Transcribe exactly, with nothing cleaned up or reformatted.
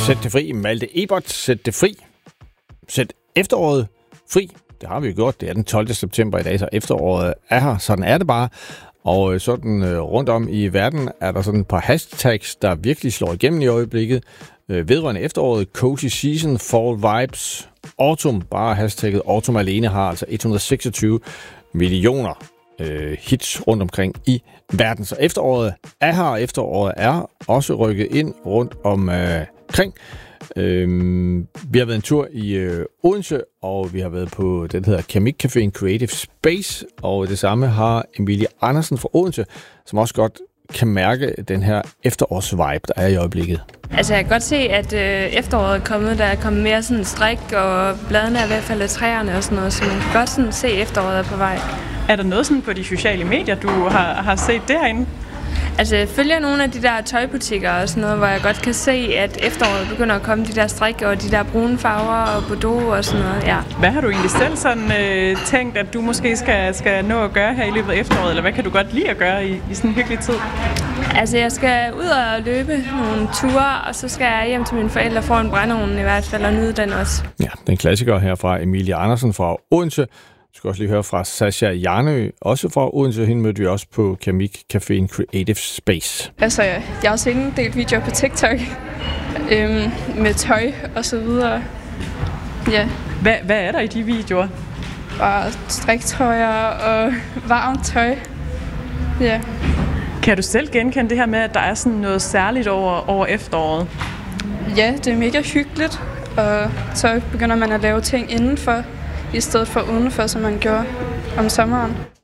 Sæt det fri, Malte Ebert. Sæt det fri. Sæt efteråret fri. Det har vi jo gjort. Det er den tolvte september i dag, så efteråret er her. Sådan er det bare. Og sådan rundt om i verden er der sådan et par hashtags, der virkelig slår igennem i øjeblikket. Vedrørende efteråret, Cozy Season, Fall Vibes, Autumn. Bare hashtagget Autumn alene har altså et hundrede og seksogtyve millioner øh, hits rundt omkring i verden. Så efteråret er her, og efteråret er også rykket ind rundt omkring. Øh, vi har været en tur i øh, Odense, og vi har været på det, der hedder Keramik Caféen Creative Space, og det samme har Emilie Andersen fra Odense, som også godt kan mærke den her efterårsvibe, der er i øjeblikket. Altså jeg kan godt se, at øh, efteråret er kommet, der er kommet mere sådan strik, og bladene er i hvert fald af træerne og sådan noget, så man kan godt sådan se, at efteråret er på vej. Er der noget sådan på de sociale medier, du har, har set derinde? Altså jeg følger nogle af de der tøjbutikker og sådan noget, hvor jeg godt kan se, at efteråret begynder at komme de der strik og de der brune farver og bordeaux og sådan noget, ja. Hvad har du egentlig selv sådan øh, tænkt, at du måske skal, skal nå at gøre her i løbet af efteråret, eller hvad kan du godt lide at gøre i, i sådan en hyggelig tid? Altså jeg skal ud og løbe nogle ture, og så skal jeg hjem til mine forældre for en brændeovn i hvert fald, og nyde den også. Ja, den klassiker her fra Emilie Andersen fra Odense. Du skal også lige høre fra Sasha Jarnø, også fra Odense. Hende mødte vi også på Keramik Caféen Creative Space. Altså, jeg har også en del videoer på TikTok øhm, med tøj og så videre. Ja. Hvad, hvad er der i de videoer? Bare striktøjer og varmt tøj. Ja. Kan du selv genkende det her med, at der er sådan noget særligt over, over efteråret? Ja, det er mega hyggeligt, og så begynder man at lave ting indenfor, i stedet for udenfor, som man gjorde om sommeren.